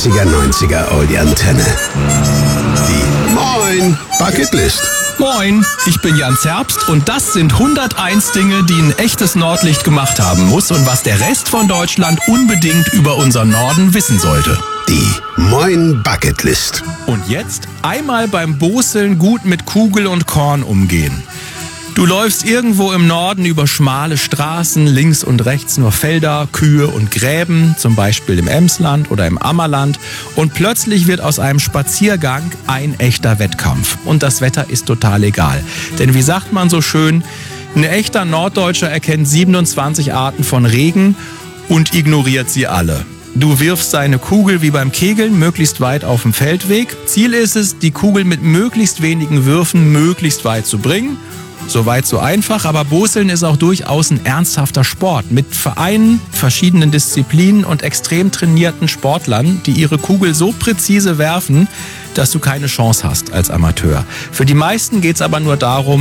80er, 90er Oldie Antenne. Die Moin Bucketlist. Moin, ich bin Jan Zerbst und das sind 101 Dinge, die ein echtes Nordlicht gemacht haben muss und was der Rest von Deutschland unbedingt über unseren Norden wissen sollte. Die Moin Bucketlist. Und jetzt einmal beim Boseln gut mit Kugel und Korn umgehen. Du läufst irgendwo im Norden über schmale Straßen, links und rechts nur Felder, Kühe und Gräben, zum Beispiel im Emsland oder im Ammerland, und plötzlich wird aus einem Spaziergang ein echter Wettkampf. Und das Wetter ist total egal. Denn wie sagt man so schön, ein echter Norddeutscher erkennt 27 Arten von Regen und ignoriert sie alle. Du wirfst seine Kugel wie beim Kegeln möglichst weit auf dem Feldweg. Ziel ist es, die Kugel mit möglichst wenigen Würfen möglichst weit zu bringen. Soweit so einfach, aber Boseln ist auch durchaus ein ernsthafter Sport mit Vereinen, verschiedenen Disziplinen und extrem trainierten Sportlern, die ihre Kugel so präzise werfen, dass du keine Chance hast als Amateur. Für die meisten geht's aber nur darum,